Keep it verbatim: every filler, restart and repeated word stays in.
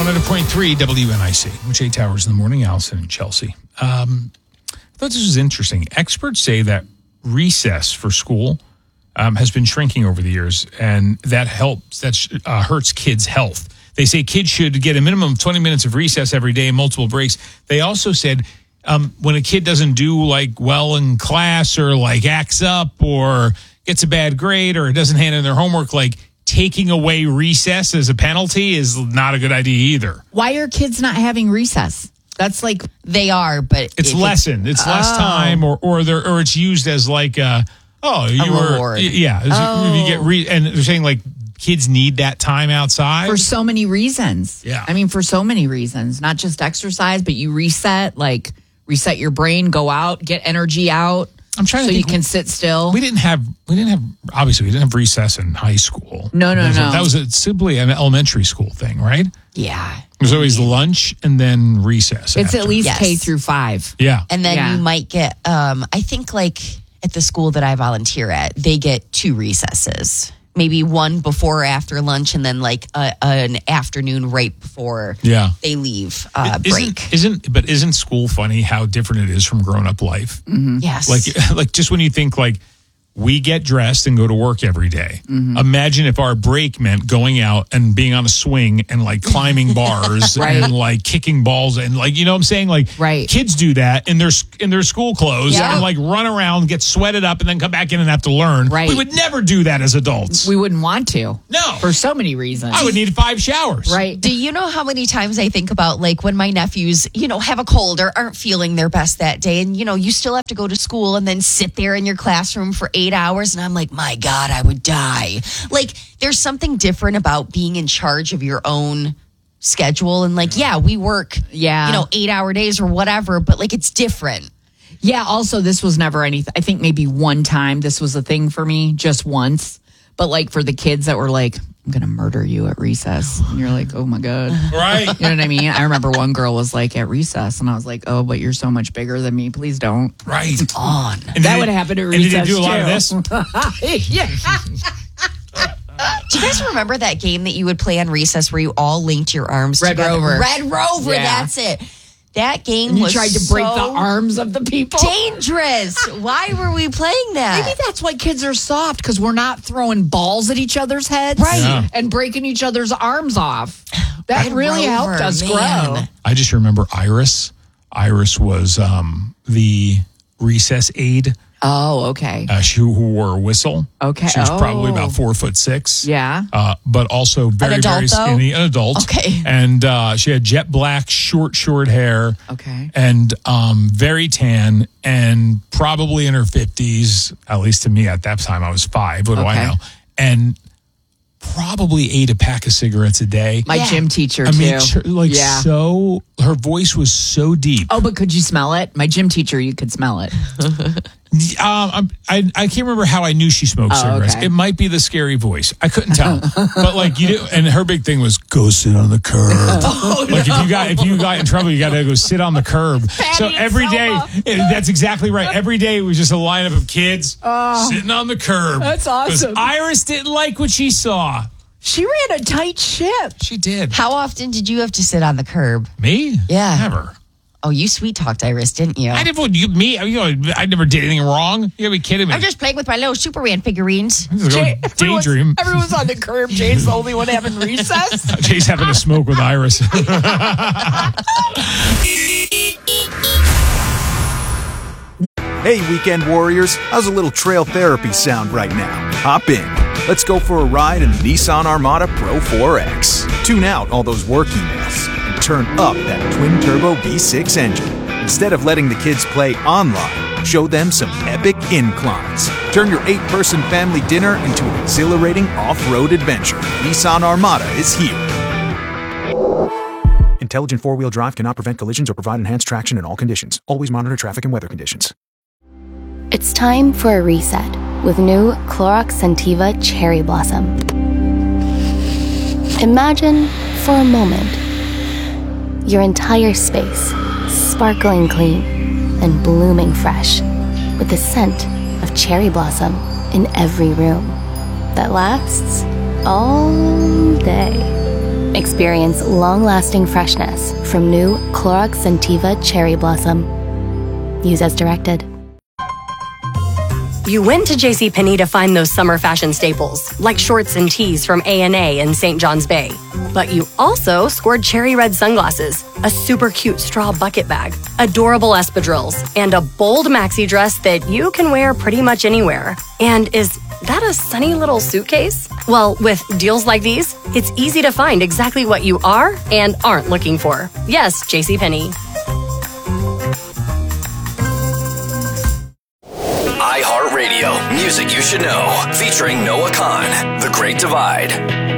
hundred point three W N I C, which eight hours in the morning, Allison and Chelsea. Um, I thought this was interesting. Experts say that recess for school um, has been shrinking over the years, and that helps, that uh, hurts kids' health. They say kids should get a minimum of twenty minutes of recess every day and multiple breaks. They also said um, when a kid doesn't do like well in class or like acts up or gets a bad grade or doesn't hand in their homework, like taking away recess as a penalty is not a good idea either. Why are kids not having recess? That's like they are, but it's lessened. It's, it's less oh. time, or or there or it's used as like uh oh you a were reward. yeah oh. you get re, and they're saying like kids need that time outside for so many reasons. Yeah, I mean for so many reasons, not just exercise, but you reset, like reset your brain, go out, get energy out. I'm trying so to you think, can sit still. We didn't have we didn't have obviously we didn't have recess in high school. No, no, that was no. A, that was a, simply an elementary school thing, right? Yeah. There's always lunch and then recess. It's after. at least yes. K through five. Yeah. And then yeah. you might get, um, I think like at the school that I volunteer at, they get two recesses. Maybe one before or after lunch and then like a, an afternoon right before yeah. they leave uh, isn't, break. Isn't, but isn't school funny how different it is from grown-up life? Mm-hmm. Yes. Like, like just when you think like, we get dressed and go to work every day. Mm-hmm. Imagine if our break meant going out and being on a swing and like climbing bars right. and like kicking balls and like, you know what I'm saying? Like right. kids do that in their in their school clothes yeah. and like run around, get sweated up and then come back in and have to learn. Right. We would never do that as adults. We wouldn't want to. No. For so many reasons. I would need five showers. Right. Do you know how many times I think about like when my nephews, you know, have a cold or aren't feeling their best that day and, you know, you still have to go to school and then sit there in your classroom for eight hours and I'm like, my God, I would die. Like, there's something different about being in charge of your own schedule. And like, yeah, we work, yeah. you know, eight hour days or whatever, but like, it's different. Yeah. Also, this was never anything. I think maybe one time this was a thing for me, just once. But like for the kids that were like, I'm going to murder you at recess. And you're like, oh my God. Right. You know what I mean? I remember one girl was like at recess and I was like, oh, but you're so much bigger than me. Please don't. Right. On. And that did, would happen at and recess. And did you do a lot too. of this? yeah. Do you guys remember that game that you would play on recess where you all linked your arms Red together? Rover. Red Rover, Yeah. that's it. That game And you was tried to so break the arms of the people. dangerous. Why were we playing that? Maybe that's why kids are soft, because we're not throwing balls at each other's heads Right. Yeah. and breaking each other's arms off. That Red really Rover, helped us man. grow. I just remember Iris. Iris was um, the recess aide. Oh, okay. Uh, she who wore a whistle. Okay. She was probably Oh. about four foot six. Yeah. Uh, but also very, adult, very though? skinny. An adult. Okay. And uh, she had jet black, short, short hair. Okay. And um, very tan and probably in her fifties, at least to me at that time. I was five. What do I Okay. know? And probably ate a pack of cigarettes a day. My Yeah. gym teacher, I too. mean, ch- like yeah. so, her voice was so deep. Oh, but could you smell it? My gym teacher, you could smell it. Um, I I can't remember how I knew she smoked Oh, cigarettes. okay. It might be the scary voice. I couldn't tell, but like you do. And her big thing was go sit on the curb. Oh, Like if you got if you got in trouble, you got to go sit on the curb. So and every day, Selma. eh, that's exactly right. Every day it was just a lineup of kids sitting on the curb. Oh. That's 'Cause awesome. Iris didn't like what she saw. She ran a tight ship. She did. How often did you have to sit on the curb? Me? Yeah. Never. Oh, you sweet talked Iris, didn't you? I didn't. You me? You know, I never did anything wrong. You gotta be kidding me. I'm just playing with my little Superman figurines. This is going Everyone's- daydream. Everyone's on the curb. Jane's the only one having recess. Jay's having a smoke with Iris. Hey, weekend warriors, how's a little trail therapy sound right now? Hop in. Let's go for a ride in the Nissan Armada Pro four X. Tune out all those work emails and turn up that twin-turbo V six engine. Instead of letting the kids play online, show them some epic inclines. Turn your eight-person family dinner into an exhilarating off-road adventure. Nissan Armada is here. Intelligent four-wheel drive cannot prevent collisions or provide enhanced traction in all conditions. Always monitor traffic and weather conditions. It's time for a reset with new Clorox Scentiva Cherry Blossom. Imagine, for a moment, your entire space sparkling clean and blooming fresh with the scent of cherry blossom in every room that lasts all day. Experience long-lasting freshness from new Clorox Scentiva Cherry Blossom. Use as directed. You went to JCPenney to find those summer fashion staples, like shorts and tees from A and A in Saint John's Bay. But you also scored cherry red sunglasses, a super cute straw bucket bag, adorable espadrilles, and a bold maxi dress that you can wear pretty much anywhere. And is that a sunny little suitcase? Well, with deals like these, it's easy to find exactly what you are and aren't looking for. Yes, JCPenney. iHeartRadio, music you should know, featuring Noah Khan, The Great Divide.